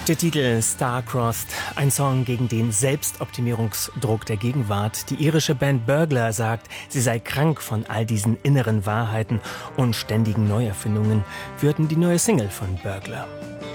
Der Titel Star-Crossed, ein Song gegen den Selbstoptimierungsdruck der Gegenwart. Die irische Band Burglar sagt, sie sei krank von all diesen inneren Wahrheiten und ständigen Neuerfindungen, würden die neue Single von Burglar.